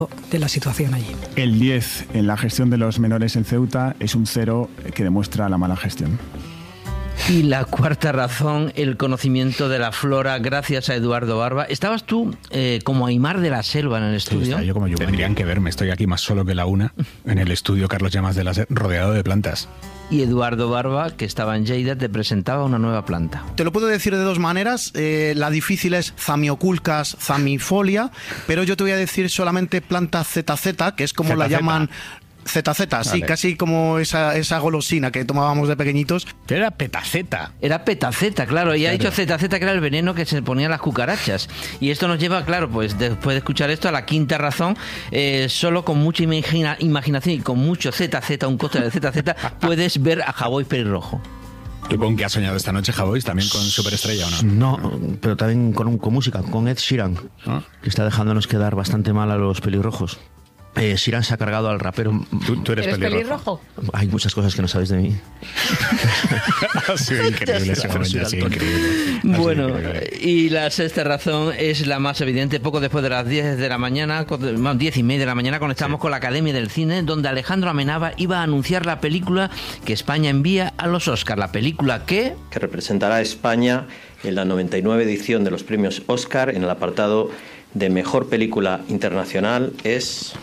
de la situación allí. El 10 en la gestión de los menores en Ceuta es un 0 que demuestra la mala gestión. Y la cuarta razón, el conocimiento de la flora, gracias a Eduardo Barba. ¿Estabas tú como Aimar de la Selva en el estudio? Sí, yo como yo. Tendrían que verme, estoy aquí más solo que la una, en el estudio Carlos Llamas de la SER, rodeado de plantas. Y Eduardo Barba, que estaba en Lleida, te presentaba una nueva planta. Te lo puedo decir de dos maneras. La difícil es Zamioculcas zamifolia, pero yo te voy a decir solamente planta ZZ, que es como la llaman... ZZ, sí, vale. Casi como esa golosina que tomábamos de pequeñitos. Era petaceta. Era petaceta, claro. Y ha dicho ZZ, que era el veneno que se ponían las cucarachas. Y esto nos lleva, claro, pues después de escuchar esto, a la quinta razón. Solo con mucha imaginación y con mucho ZZ, un coste de ZZ, puedes ver a Javois pelirrojo. ¿Tú con qué has soñado esta noche, Javois? ¿También con Superestrella o no? No, pero también con música, con Ed Sheeran, que está dejándonos quedar bastante mal a los pelirrojos. Sheeran se ha cargado al rapero. ¿Tú eres pelirrojo? Hay muchas cosas que no sabéis de mí. Ha sido increíble ese momento, ha sido increíble. Bueno, y la sexta razón es la más evidente. Poco después de las 10 de la mañana, 10:30 de la mañana, conectamos con la Academia del Cine, donde Alejandro Amenábar iba a anunciar la película que España envía a los Oscar. La película que representará a España en la 99 edición de los premios Oscar en el apartado de Mejor Película Internacional es...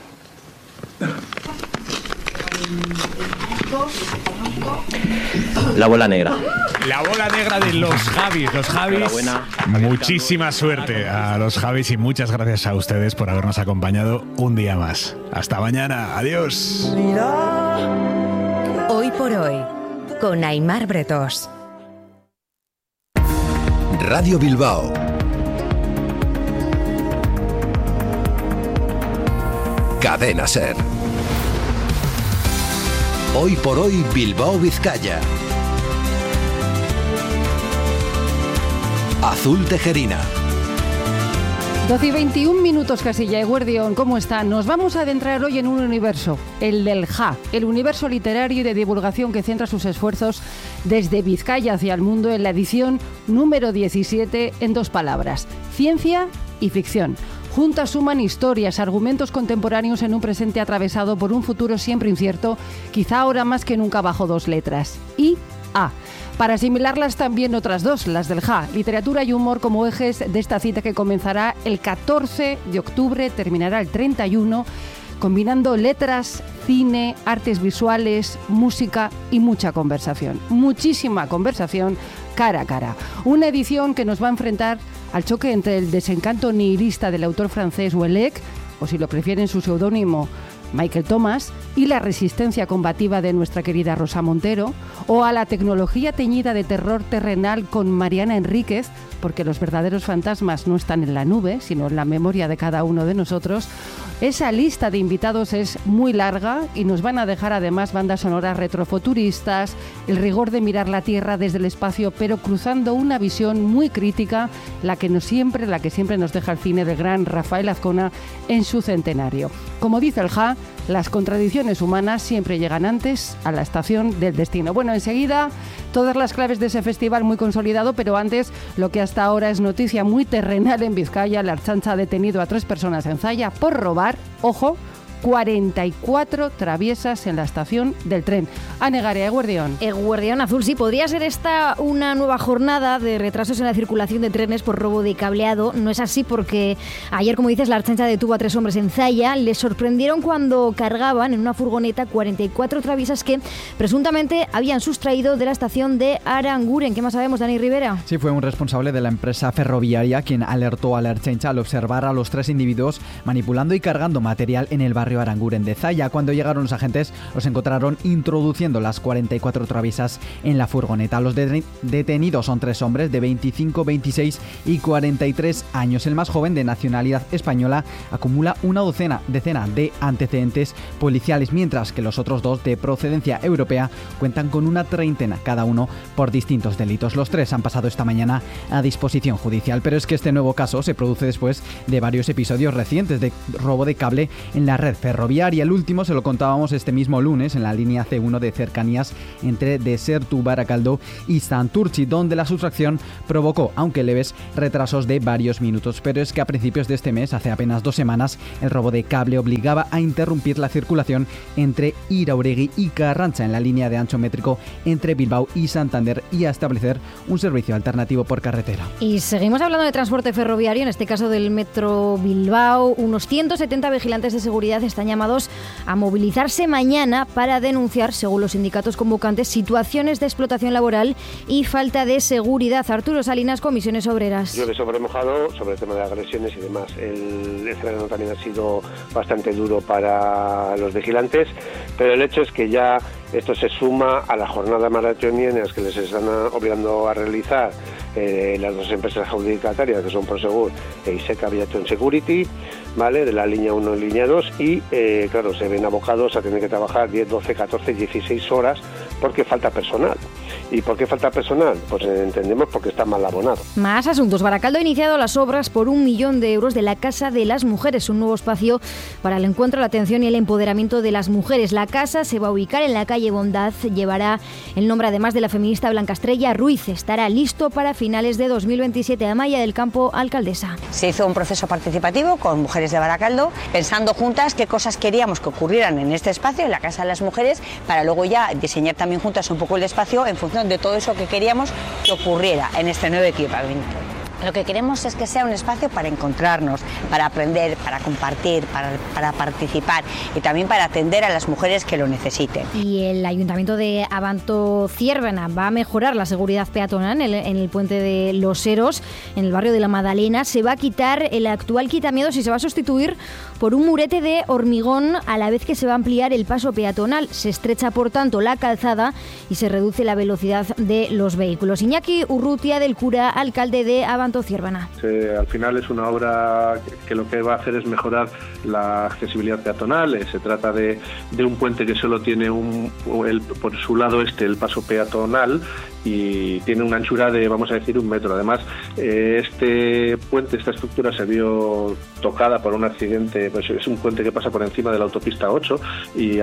La bola negra. La bola negra de los Javis. Los Javis, muchísima suerte a los Javis y muchas gracias a ustedes por habernos acompañado un día más. Hasta mañana. Adiós. Hoy por hoy, con Aimar Bretós. Radio Bilbao. Cadena SER. Hoy por hoy, Bilbao, Vizcaya. Azul Tejerina. 12:21 Casilla Eguerdión, ¿cómo están? Nos vamos a adentrar hoy en un universo, el del JA, el universo literario y de divulgación que centra sus esfuerzos desde Vizcaya hacia el mundo en la edición número 17 en 2 palabras, ciencia y ficción. Juntas suman historias, argumentos contemporáneos en un presente atravesado por un futuro siempre incierto, quizá ahora más que nunca bajo 2 letras, I-A. Para asimilarlas también otras 2, las del JA, literatura y humor como ejes de esta cita que comenzará el 14 de octubre, terminará el 31, combinando letras, cine, artes visuales, música y mucha conversación. Muchísima conversación cara a cara. Una edición que nos va a enfrentar al choque entre el desencanto nihilista del autor francés Ouellette, o si lo prefieren su seudónimo Michael Thomas, y la resistencia combativa de nuestra querida Rosa Montero, o a la tecnología teñida de terror terrenal con Mariana Enríquez, porque los verdaderos fantasmas no están en la nube, sino en la memoria de cada uno de nosotros. Esa lista de invitados es muy larga y nos van a dejar además bandas sonoras retrofuturistas, el rigor de mirar la Tierra desde el espacio, pero cruzando una visión muy crítica, la que siempre nos deja el cine del gran Rafael Azcona en su centenario. Como dice el JA, las contradicciones humanas siempre llegan antes a la estación del destino. Bueno, enseguida todas las claves de ese festival muy consolidado, pero antes lo que hasta ahora es noticia muy terrenal en Vizcaya. La Ertzaintza ha detenido a 3 personas en Zalla por robar, ojo, 44 traviesas en la estación del tren. Anegarea, Eguerdión Azul, sí, podría ser esta una nueva jornada de retrasos en la circulación de trenes por robo de cableado. No es así porque ayer, como dices, la Ertzaintza detuvo a 3 hombres en Zalla. Les sorprendieron cuando cargaban en una furgoneta 44 traviesas que presuntamente habían sustraído de la estación de Aranguren. ¿Qué más sabemos, Dani Rivera? Sí, fue un responsable de la empresa ferroviaria quien alertó a la Ertzaintza al observar a los 3 individuos manipulando y cargando material en el barrio Aranguren de Zalla. Cuando llegaron los agentes, los encontraron introduciendo las 44 traviesas en la furgoneta. Los detenidos son 3 hombres de 25, 26 y 43 años. El más joven, de nacionalidad española, acumula una decena de antecedentes policiales, mientras que los otros 2, de procedencia europea, cuentan con una treintena cada uno por distintos delitos. Los 3 han pasado esta mañana a disposición judicial, pero es que este nuevo caso se produce después de varios episodios recientes de robo de cable en la red ferroviaria. El último se lo contábamos este mismo lunes en la línea C1 de cercanías entre Desertu, Baracaldo y Santurtzi, donde la sustracción provocó, aunque leves, retrasos de varios minutos. Pero es que a principios de este mes, hace apenas 2 semanas, el robo de cable obligaba a interrumpir la circulación entre Irauregui y Carrancha en la línea de ancho métrico entre Bilbao y Santander y a establecer un servicio alternativo por carretera. Y seguimos hablando de transporte ferroviario, en este caso del Metro Bilbao. Unos 170 vigilantes de seguridad están llamados a movilizarse mañana para denunciar, según los sindicatos convocantes, situaciones de explotación laboral y falta de seguridad. Arturo Salinas, Comisiones Obreras. Llueve sobre mojado sobre el tema de agresiones y demás. El verano también ha sido bastante duro para los vigilantes, pero el hecho es que ya esto se suma a la jornada maratoniana que les están obligando a realizar las 2 empresas adjudicatarias, que son Prosegur e Iseca Aviation Security, ¿vale?, de la línea 1 y línea 2, y claro, se ven abocados a tener que trabajar 10, 12, 14, 16 horas porque falta personal. ¿Y por qué falta personal? Pues entendemos porque está mal abonado. Más asuntos. Baracaldo ha iniciado las obras por 1 millón de euros de la Casa de las Mujeres, un nuevo espacio para el encuentro, la atención y el empoderamiento de las mujeres. La casa se va a ubicar en la calle Bondad, llevará el nombre además de la feminista Blanca Estrella Ruiz. Estará listo para finales de 2027. Amaya del Campo, alcaldesa. Se hizo un proceso participativo con mujeres de Baracaldo, pensando juntas qué cosas queríamos que ocurrieran en este espacio, en la Casa de las Mujeres, para luego ya diseñar también juntas un poco el espacio en función de todo eso que queríamos que ocurriera en este nuevo equipamiento. Lo que queremos es que sea un espacio para encontrarnos, para aprender, para compartir, para participar y también para atender a las mujeres que lo necesiten. Y el Ayuntamiento de Abanto-Ciervena va a mejorar la seguridad peatonal en el puente de Los Eros, en el barrio de la Madalena. Se va a quitar el actual quitamiedos y se va a sustituir por un murete de hormigón, a la vez que se va a ampliar el paso peatonal. Se estrecha, por tanto, la calzada y se reduce la velocidad de los vehículos. Iñaki Urrutia del Cura, alcalde de Abanto-Ciervena. Al final es una obra que lo que va a hacer es mejorar la accesibilidad peatonal. Se trata de un puente que solo tiene por su lado el paso peatonal y tiene una anchura de, vamos a decir, 1 metro. Además, este puente, esta estructura se vio tocada por un accidente. Pues es un puente que pasa por encima de la autopista 8 y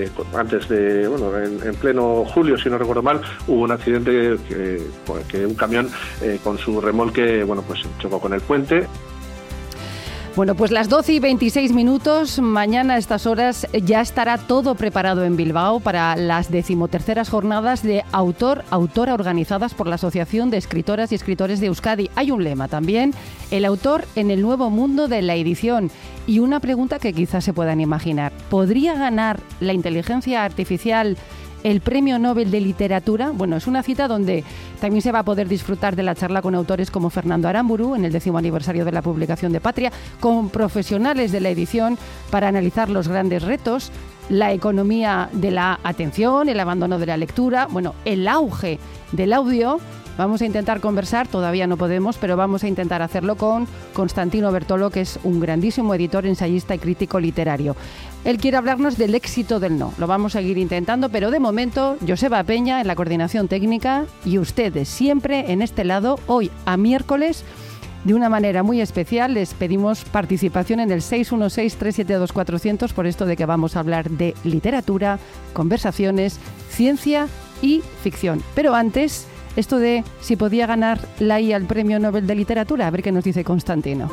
en pleno julio, si no recuerdo mal, hubo un accidente que un camión con su remolque chocó con el puente. Bueno, pues las 12:26, mañana a estas horas ya estará todo preparado en Bilbao para las 13º jornadas de autora organizadas por la Asociación de Escritoras y Escritores de Euskadi. Hay un lema también, el autor en el nuevo mundo de la edición. Y una pregunta que quizás se puedan imaginar, ¿podría ganar la inteligencia artificial el Premio Nobel de Literatura? Bueno, es una cita donde también se va a poder disfrutar de la charla con autores como Fernando Aramburu en el 10º aniversario de la publicación de Patria, con profesionales de la edición para analizar los grandes retos, la economía de la atención, el abandono de la lectura, el auge del audio. Vamos a intentar conversar, todavía no podemos, pero vamos a intentar hacerlo con Constantino Bertolo, que es un grandísimo editor, ensayista y crítico literario. Él quiere hablarnos del éxito del no. Lo vamos a seguir intentando, pero de momento, Joseba Peña en la coordinación técnica y ustedes siempre en este lado, hoy a miércoles, de una manera muy especial. Les pedimos participación en el 616-372-400 por esto de que vamos a hablar de literatura, conversaciones, ciencia y ficción. Pero antes, esto de si podía ganar la IA al Premio Nobel de Literatura, a ver qué nos dice Constantino.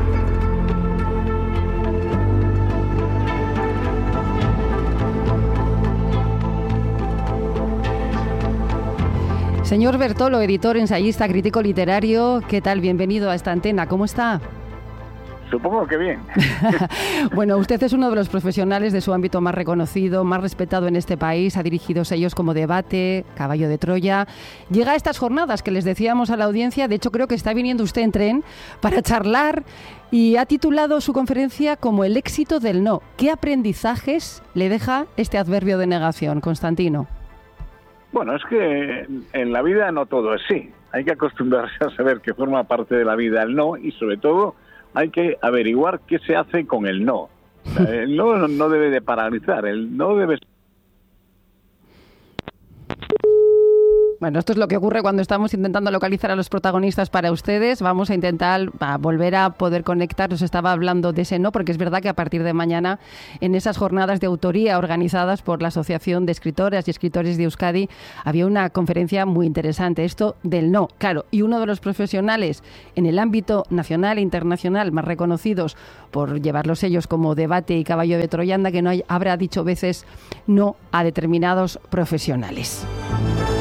Señor Bertolo, editor, ensayista, crítico literario, ¿qué tal? Bienvenido a esta antena, ¿cómo está? Supongo que bien. Bueno, usted es uno de los profesionales de su ámbito más reconocido, más respetado en este país, ha dirigido sellos como Debate, Caballo de Troya. Llega a estas jornadas que les decíamos a la audiencia, de hecho creo que está viniendo usted en tren para charlar y ha titulado su conferencia como El éxito del no. ¿Qué aprendizajes le deja este adverbio de negación, Constantino? Bueno, es que en la vida no todo es sí. Hay que acostumbrarse a saber que forma parte de la vida el no y sobre todo hay que averiguar qué se hace con el no. O sea, el no debe de paralizar, el no debe... Bueno, esto es lo que ocurre cuando estamos intentando localizar a los protagonistas para ustedes. Vamos a intentar volver a poder conectar. Os estaba hablando de ese no, porque es verdad que a partir de mañana, en esas jornadas de autoría organizadas por la Asociación de Escritoras y Escritores de Euskadi, había una conferencia muy interesante. Esto del no, claro. Y uno de los profesionales en el ámbito nacional e internacional más reconocidos por llevar los sellos como Debate y Caballo de Troya, que no habrá dicho veces no a determinados profesionales.